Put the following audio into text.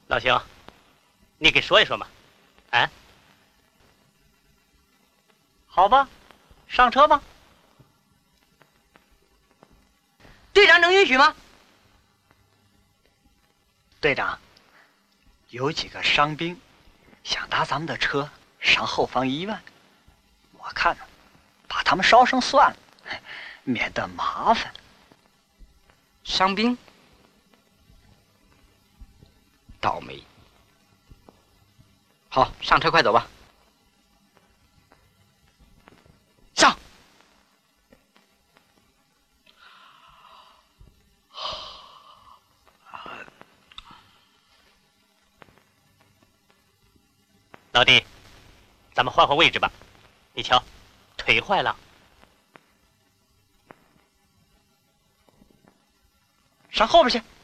老兄，你给说一说嘛？啊？ 好吧，上车吧。 队长能允许吗？ 队长，有几个伤兵想搭咱们的车上后方医院，我看呢，把他们捎上算了，免得麻烦。 伤兵？ 倒霉。好，上车，快走吧。 上。 老弟，咱们换换位置吧。你瞧，腿坏了。 上后边去。